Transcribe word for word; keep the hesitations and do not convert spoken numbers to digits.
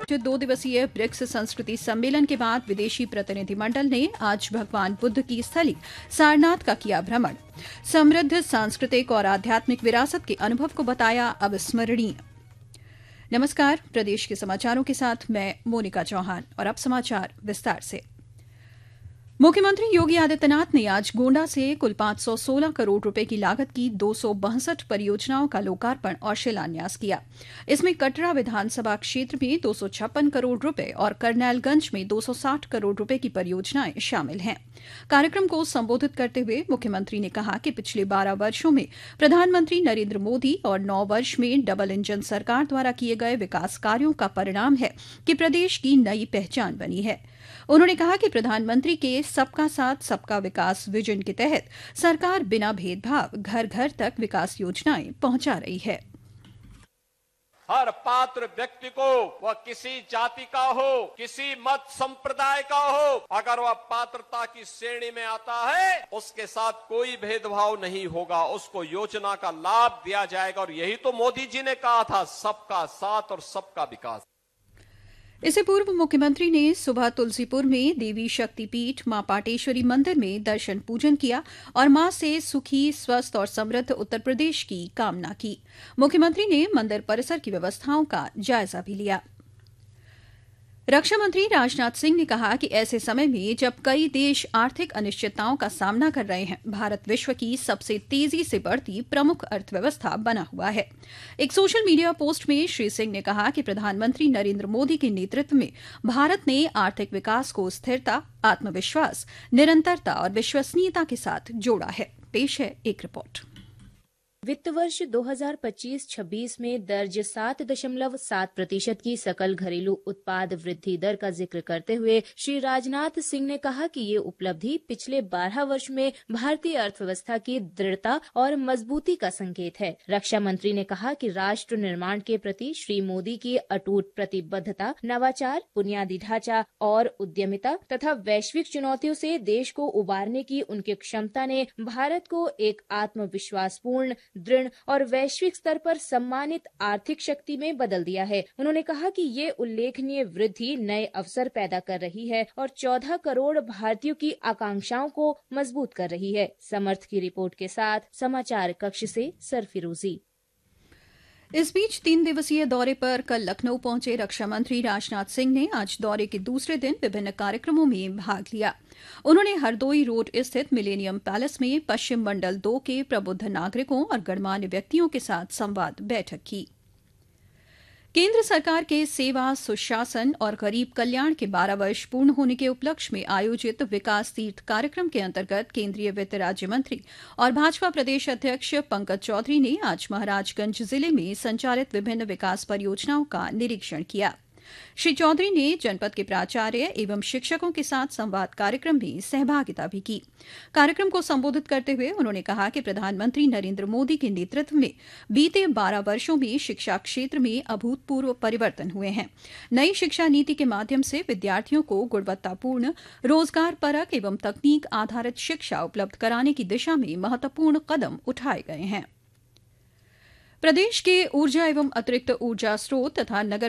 इकसठ दो दिवसीय ब्रिक्स संस्कृति सम्मेलन के बाद विदेशी प्रतिनिधिमंडल ने आज भगवान बुद्ध की स्थली सारनाथ का किया भ्रमण। समृद्ध सांस्कृतिक और आध्यात्मिक विरासत के अनुभव को बताया अविस्मरणीय। नमस्कार, प्रदेश के समाचारों के साथ मैं मोनिका चौहान और अब समाचार विस्तार से। मुख्यमंत्री योगी आदित्यनाथ ने आज गोंडा से कुल पांच सौ सोलह करोड़ रुपए की लागत की दो सौ बासठ परियोजनाओं का लोकार्पण और शिलान्यास किया। इसमें कटरा विधानसभा क्षेत्र में दो सौ छप्पन करोड़ रुपए और करनैलगंज में दो सौ साठ करोड़ रुपए की परियोजनाएं शामिल हैं। कार्यक्रम को संबोधित करते हुए मुख्यमंत्री ने कहा कि पिछले बारह वर्षों में प्रधानमंत्री नरेंद्र मोदी और नौ वर्ष में डबल इंजन सरकार द्वारा किए गए विकास कार्यों का परिणाम है कि प्रदेश की नई पहचान बनी है। उन्होंने कहा कि प्रधानमंत्री के सबका साथ सबका विकास विजन के तहत सरकार बिना भेदभाव घर घर तक विकास योजनाएं पहुंचा रही है। हर पात्र व्यक्ति को, वह किसी जाति का हो, किसी मत संप्रदाय का हो, अगर वह पात्रता की श्रेणी में आता है, उसके साथ कोई भेदभाव नहीं होगा, उसको योजना का लाभ दिया जाएगा। और यही तो मोदी जी ने कहा था, सबका साथ और सबका विकास। इससे पूर्व मुख्यमंत्री ने सुबह तुलसीपुर में देवी शक्तिपीठ मां पाटेश्वरी मंदिर में दर्शन पूजन किया और मां से सुखी, स्वस्थ और समृद्ध उत्तर प्रदेश की कामना की। मुख्यमंत्री ने मंदिर परिसर की व्यवस्थाओं का जायजा भी लिया। रक्षा मंत्री राजनाथ सिंह ने कहा कि ऐसे समय में जब कई देश आर्थिक अनिश्चितताओं का सामना कर रहे हैं, भारत विश्व की सबसे तेजी से बढ़ती प्रमुख अर्थव्यवस्था बना हुआ है। एक सोशल मीडिया पोस्ट में श्री सिंह ने कहा कि प्रधानमंत्री नरेंद्र मोदी के नेतृत्व में भारत ने आर्थिक विकास को स्थिरता, आत्मविश्वास, निरंतरता और विश्वसनीयता के साथ जोड़ा है। पेश है एक रिपोर्ट। वित्त वर्ष दो हज़ार पच्चीस छब्बीस में दर्ज सात दशमलव सात प्रतिशत की सकल घरेलू उत्पाद वृद्धि दर का जिक्र करते हुए श्री राजनाथ सिंह ने कहा कि ये उपलब्धि पिछले बारह वर्ष में भारतीय अर्थव्यवस्था की दृढ़ता और मजबूती का संकेत है। रक्षा मंत्री ने कहा कि राष्ट्र निर्माण के प्रति श्री मोदी की अटूट प्रतिबद्धता, नवाचार, बुनियादी ढांचा और उद्यमिता तथा वैश्विक चुनौतियों से देश को उबारने की उनकी क्षमता ने भारत को एक आत्मविश्वासपूर्ण, दृढ़ और वैश्विक स्तर पर सम्मानित आर्थिक शक्ति में बदल दिया है। उन्होंने कहा कि ये उल्लेखनीय वृद्धि नए अवसर पैदा कर रही है और चौदह करोड़ भारतीयों की आकांक्षाओं को मजबूत कर रही है। समर्थ की रिपोर्ट के साथ समाचार कक्ष से सरफिरोजी। इस बीच तीन दिवसीय दौरे पर कल लखनऊ पहुंचे रक्षा मंत्री राजनाथ सिंह ने आज दौरे के दूसरे दिन विभिन्न कार्यक्रमों में भाग लिया। उन्होंने हरदोई रोड स्थित मिलेनियम पैलेस में पश्चिम मंडल दो के प्रबुद्ध नागरिकों और गणमान्य व्यक्तियों के साथ संवाद बैठक की। केंद्र सरकार के सेवा, सुशासन और गरीब कल्याण के बारह वर्ष पूर्ण होने के उपलक्ष्य में आयोजित विकास तीर्थ कार्यक्रम के अंतर्गत केंद्रीय वित्त राज्य मंत्री और भाजपा प्रदेश अध्यक्ष पंकज चौधरी ने आज महाराजगंज जिले में संचालित विभिन्न विकास परियोजनाओं का निरीक्षण किया। श्री चौधरी ने जनपद के प्राचार्य एवं शिक्षकों के साथ संवाद कार्यक्रम में सहभागिता भी की। कार्यक्रम को संबोधित करते हुए उन्होंने कहा कि प्रधानमंत्री नरेंद्र मोदी के नेतृत्व में बीते बारह वर्षों में शिक्षा क्षेत्र में अभूतपूर्व परिवर्तन हुए हैं। नई शिक्षा नीति के माध्यम से विद्यार्थियों को गुणवत्तापूर्ण, रोजगार परक एवं तकनीक आधारित शिक्षा उपलब्ध कराने की दिशा में महत्वपूर्ण कदम उठाए गए हैं। प्रदेश के ऊर्जा एवं अतिरिक्त ऊर्जा स्रोत तथा नगर